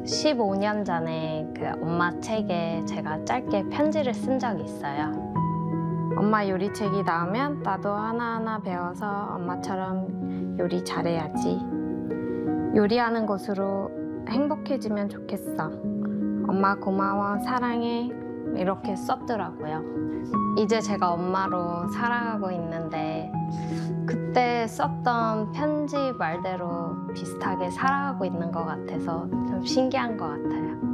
15년 전에 그 엄마 책에 제가 짧게 편지를 쓴 적이 있어요. 엄마 요리책이 나오면 나도 하나하나 배워서 엄마처럼 요리 잘해야지. 요리하는 것으로 행복해지면 좋겠어. 엄마 고마워, 사랑해. 이렇게 썼더라고요. 이제 제가 엄마로 살아가고 있는데 그때 썼던 편지 말대로 비슷하게 살아가고 있는 것 같아서 좀 신기한 것 같아요.